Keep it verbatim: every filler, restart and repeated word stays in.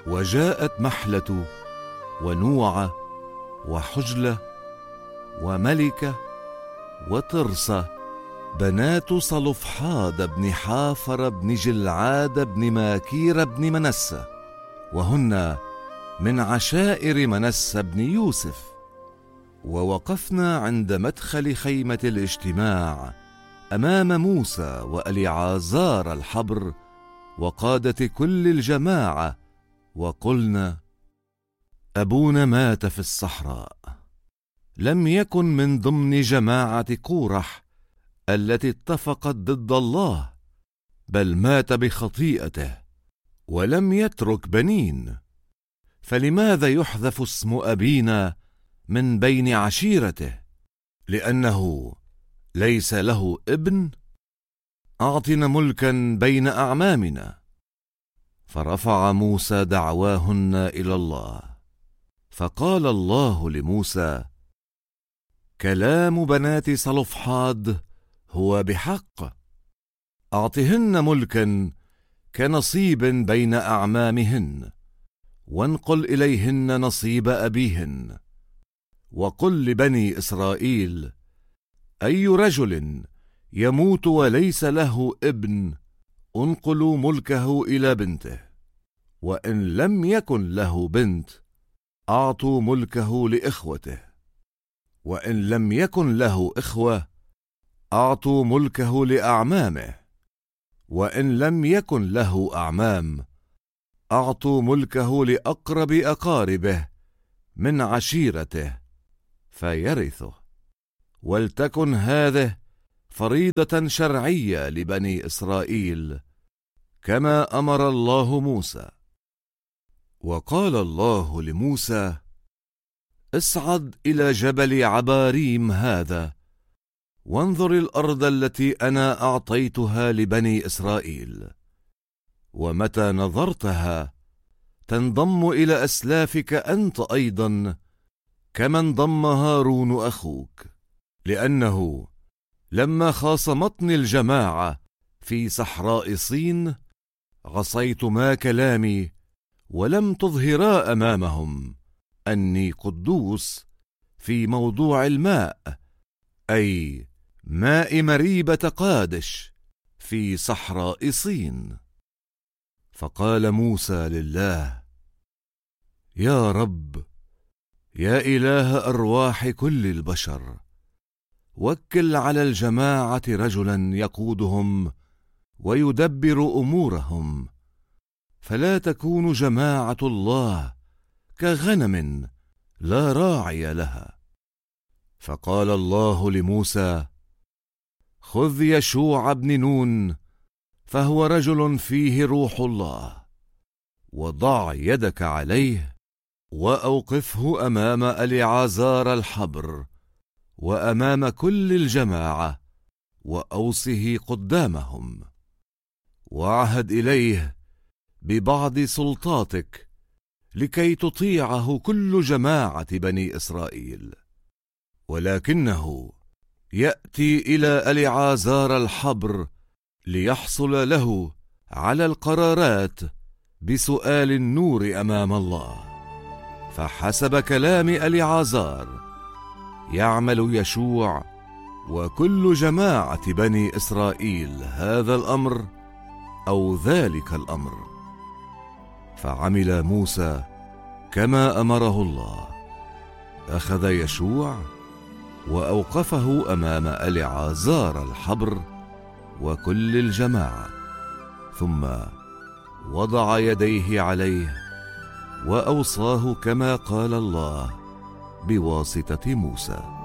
وجاءت محلة ونوعة وحجلة وملكة وترصة بنات صلفحاد بن حافر بن جلعاد بن ماكير بن منسى، وهن من عشائر منسى بن يوسف. ووقفنا عند مدخل خيمة الاجتماع أمام موسى وأليعازار الحبر وقادة كل الجماعة، وقلنا: أبونا مات في الصحراء، لم يكن من ضمن جماعة كورح التي اتفقت ضد الله، بل مات بخطيئته ولم يترك بنين، فلماذا يحذف اسم أبينا من بين عشيرته؟ لأنه ليس له ابن؟ أعطنا ملكا بين أعمامنا. فرفع موسى دعواهن إلى الله، فقال الله لموسى: كلام بنات صلفحاد هو بحق، أعطهن ملكا كنصيب بين أعمامهن، وانقل إليهن نصيب أبيهن. وقل لبني إسرائيل: أي رجل يموت وليس له ابن انقلوا ملكه إلى بنته، وإن لم يكن له بنت أعطوا ملكه لإخوته، وإن لم يكن له إخوة أعطوا ملكه لأعمامه، وإن لم يكن له أعمام أعطوا ملكه لأقرب أقاربه من عشيرته فيرثه. ولتكن هذه فريضة شرعية لبني إسرائيل كما أمر الله موسى. وقال الله لموسى: اصعد إلى جبل عباريم هذا وانظر الأرض التي أنا أعطيتها لبني إسرائيل، ومتى نظرتها تنضم إلى أسلافك أنت أيضا كما انضم هارون أخوك، لأنه لما خاصمتني الجماعة في صحراء صين عصيتما كلامي ولم تظهرا أمامهم أني قدوس في موضوع الماء، أي ماء مريبة قادش في صحراء صين. فقال موسى لله: يا رب، يا إله أرواح كل البشر، وكل على الجماعة رجلا يقودهم ويدبر أمورهم، فلا تكون جماعة الله كغنم لا راعي لها. فقال الله لموسى: خذ يشوع بن نون، فهو رجل فيه روح الله، وضع يدك عليه وأوقفه أمام أليعازار الحبر وأمام كل الجماعة، وأوصه قدامهم، وعهد إليه ببعض سلطاتك لكي تطيعه كل جماعة بني إسرائيل. ولكنه يأتي إلى أليعازار الحبر ليحصل له على القرارات بسؤال النور أمام الله. فحسب كلام أليعازار يعمل يشوع وكل جماعة بني إسرائيل هذا الأمر أو ذلك الأمر. فعمل موسى كما أمره الله، أخذ يشوع وأوقفه أمام أليعازار الحبر وكل الجماعة، ثم وضع يديه عليه وأوصاه كما قال الله بواسطة موسى.